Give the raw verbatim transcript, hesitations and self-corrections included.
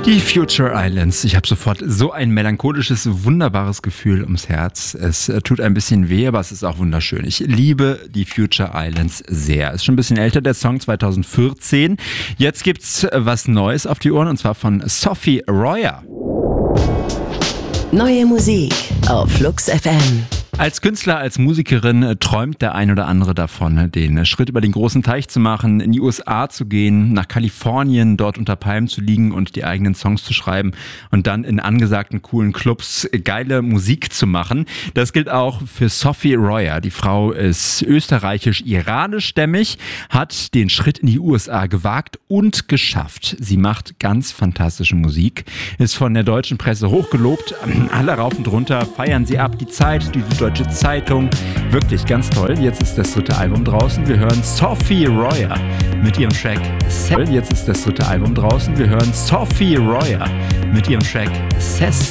Die Future Islands. Ich habe sofort so ein melancholisches, wunderbares Gefühl ums Herz. Es äh, tut ein bisschen weh, aber es ist auch wunderschön. Ich liebe die Future Islands sehr. Ist schon ein bisschen älter, der Song zwanzig vierzehn. Jetzt gibt's was Neues auf die Ohren und zwar von Sophie Royer. Neue Musik auf Flux F M. Als Künstler, als Musikerin träumt der ein oder andere davon, den Schritt über den großen Teich zu machen, in die U S A zu gehen, nach Kalifornien, dort unter Palmen zu liegen und die eigenen Songs zu schreiben und dann in angesagten coolen Clubs geile Musik zu machen. Das gilt auch für Sophie Royer. Die Frau ist österreichisch-iranischstämmig, hat den Schritt in die U S A gewagt und geschafft. Sie macht ganz fantastische Musik, ist von der deutschen Presse hochgelobt. Alle rauf und runter feiern sie ab. Die Zeit, die Süddeutsche Zeitung. Wirklich ganz toll. Jetzt ist das dritte Album draußen. Wir hören Sophie Royer mit ihrem Track Sess. Jetzt ist das dritte Album draußen. Wir hören Sophie Royer mit ihrem Track Sess.